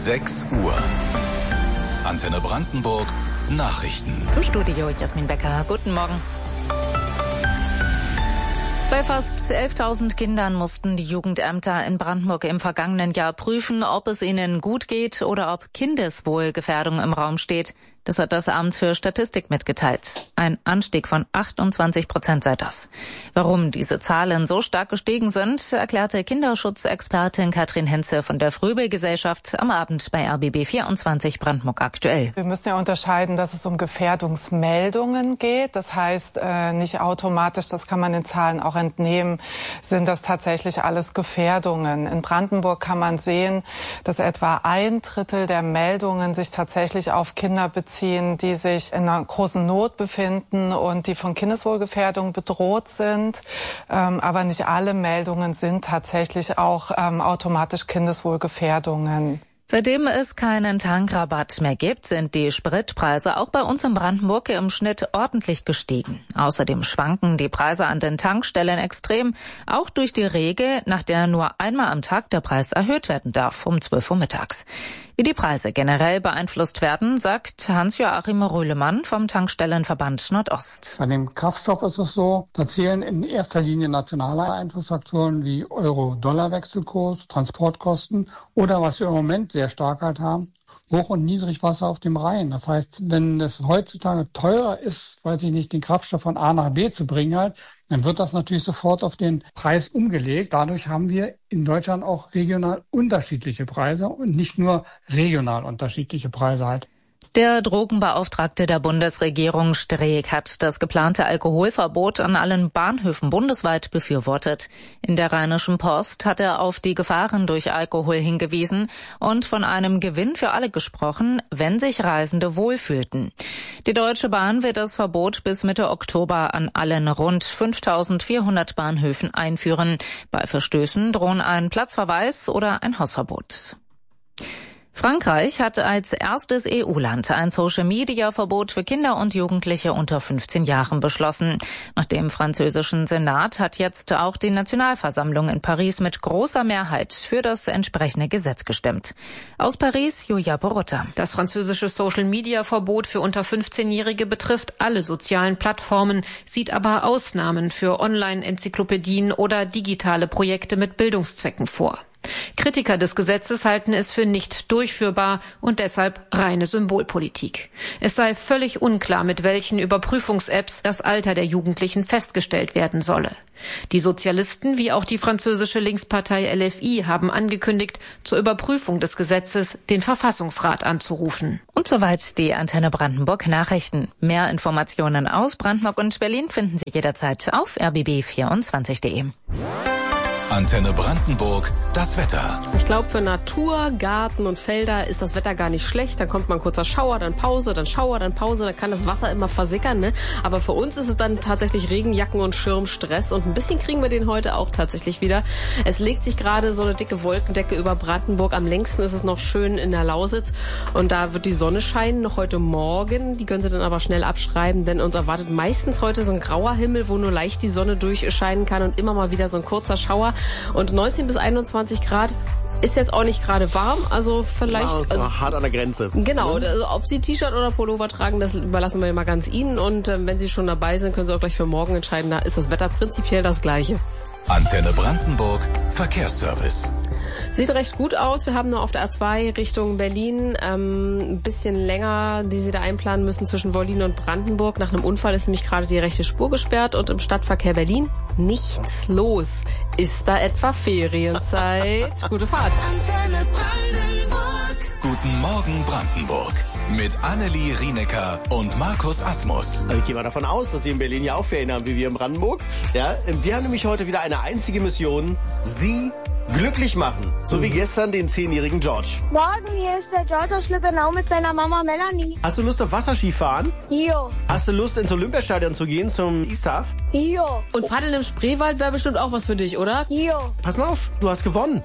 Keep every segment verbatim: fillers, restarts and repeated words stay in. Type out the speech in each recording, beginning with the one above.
sechs Uhr. Antenne Brandenburg Nachrichten. Im Studio Jasmin Becker. Guten Morgen. Bei fast elftausend Kindern mussten die Jugendämter in Brandenburg im vergangenen Jahr prüfen, ob es ihnen gut geht oder ob Kindeswohlgefährdung im Raum steht. Das hat das Amt für Statistik mitgeteilt. Ein Anstieg von achtundzwanzig Prozent sei das. Warum diese Zahlen so stark gestiegen sind, erklärte Kinderschutzexpertin Katrin Henze von der Fröbel-Gesellschaft am Abend bei R B B vierundzwanzig Brandenburg aktuell. Wir müssen ja unterscheiden, dass es um Gefährdungsmeldungen geht. Das heißt, äh, nicht automatisch, das kann man den Zahlen auch entnehmen, sind das tatsächlich alles Gefährdungen. In Brandenburg kann man sehen, dass etwa ein Drittel der Meldungen sich tatsächlich auf Kinder beziehen, die sich in einer großen Not befinden und die von Kindeswohlgefährdung bedroht sind. Ähm, aber nicht alle Meldungen sind tatsächlich auch ähm, automatisch Kindeswohlgefährdungen. Seitdem es keinen Tankrabatt mehr gibt, sind die Spritpreise auch bei uns in Brandenburg im Schnitt ordentlich gestiegen. Außerdem schwanken die Preise an den Tankstellen extrem, auch durch die Regel, nach der nur einmal am Tag der Preis erhöht werden darf, um zwölf Uhr mittags. Wie die Preise generell beeinflusst werden, sagt Hans-Joachim Röhlemann vom Tankstellenverband Nordost. Bei dem Kraftstoff ist es so, da zählen in erster Linie nationale Einflussfaktoren wie Euro-Dollar-Wechselkurs, Transportkosten oder was wir im Moment sehr stark halt haben, Hoch- und Niedrigwasser auf dem Rhein. Das heißt, wenn es heutzutage teurer ist, weiß ich nicht, den Kraftstoff von A nach B zu bringen halt, dann wird das natürlich sofort auf den Preis umgelegt. Dadurch haben wir in Deutschland auch regional unterschiedliche Preise und nicht nur regional unterschiedliche Preise halt. Der Drogenbeauftragte der Bundesregierung Streeck hat das geplante Alkoholverbot an allen Bahnhöfen bundesweit befürwortet. In der Rheinischen Post hat er auf die Gefahren durch Alkohol hingewiesen und von einem Gewinn für alle gesprochen, wenn sich Reisende wohlfühlten. Die Deutsche Bahn wird das Verbot bis Mitte Oktober an allen rund fünftausendvierhundert Bahnhöfen einführen. Bei Verstößen drohen ein Platzverweis oder ein Hausverbot. Frankreich hat als erstes E U-Land ein Social-Media-Verbot für Kinder und Jugendliche unter fünfzehn Jahren beschlossen. Nach dem französischen Senat hat jetzt auch die Nationalversammlung in Paris mit großer Mehrheit für das entsprechende Gesetz gestimmt. Aus Paris, Julia Borutta. Das französische Social-Media-Verbot für unter fünfzehnjährige betrifft alle sozialen Plattformen, sieht aber Ausnahmen für Online-Enzyklopädien oder digitale Projekte mit Bildungszwecken vor. Kritiker des Gesetzes halten es für nicht durchführbar und deshalb reine Symbolpolitik. Es sei völlig unklar, mit welchen Überprüfungs-Apps das Alter der Jugendlichen festgestellt werden solle. Die Sozialisten wie auch die französische Linkspartei L F I haben angekündigt, zur Überprüfung des Gesetzes den Verfassungsrat anzurufen. Und soweit die Antenne Brandenburg Nachrichten. Mehr Informationen aus Brandenburg und Berlin finden Sie jederzeit auf r b b vierundzwanzig punkt de. Antenne Brandenburg, das Wetter. Ich glaube, für Natur, Garten und Felder ist das Wetter gar nicht schlecht. Dann kommt mal ein kurzer Schauer, dann Pause, dann Schauer, dann Pause. Dann kann das Wasser immer versickern, ne? Aber für uns ist es dann tatsächlich Regenjacken und Schirmstress. Und ein bisschen kriegen wir den heute auch tatsächlich wieder. Es legt sich gerade so eine dicke Wolkendecke über Brandenburg. Am längsten ist es noch schön in der Lausitz. Und da wird die Sonne scheinen, noch heute Morgen. Die können Sie dann aber schnell abschreiben, denn uns erwartet meistens heute so ein grauer Himmel, wo nur leicht die Sonne durchscheinen kann und immer mal wieder so ein kurzer Schauer. Und neunzehn bis einundzwanzig Grad ist jetzt auch nicht gerade warm, also vielleicht... Ja, also, hart an der Grenze. Genau, also ob Sie T-Shirt oder Pullover tragen, das überlassen wir mal ganz Ihnen. Und äh, wenn Sie schon dabei sind, können Sie auch gleich für morgen entscheiden, da ist das Wetter prinzipiell das gleiche. Antenne Brandenburg, Verkehrsservice. Sieht recht gut aus. Wir haben nur auf der A zwei Richtung Berlin ähm, ein bisschen länger, die Sie da einplanen müssen zwischen Wollin und Brandenburg. Nach einem Unfall ist nämlich gerade die rechte Spur gesperrt und im Stadtverkehr Berlin nichts los. Ist da etwa Ferienzeit? Gute Fahrt. Antenne Brandenburg. Guten Morgen Brandenburg. Mit Annelie Rienecker und Markus Asmus. Also ich gehe mal davon aus, dass Sie in Berlin ja auch Ferien haben wie wir in Brandenburg. Ja, wir haben nämlich heute wieder eine einzige Mission. Sie glücklich machen. So wie gestern den zehnjährigen George. Morgen, hier ist der George aus Lübbenau mit seiner Mama Melanie. Hast du Lust auf Wasserskifahren? Jo. Hast du Lust ins Olympiastadion zu gehen zum Eastaf? Jo. Und Paddeln im Spreewald wäre bestimmt auch was für dich, oder? Jo. Pass mal auf, du hast gewonnen.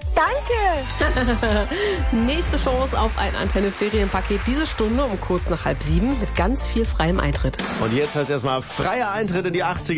Danke. Nächste Chance auf ein Antenne-Ferienpaket diese Stunde um kurz nach halb sieben mit ganz viel freiem Eintritt. Und jetzt heißt erstmal freier Eintritt in die achtziger.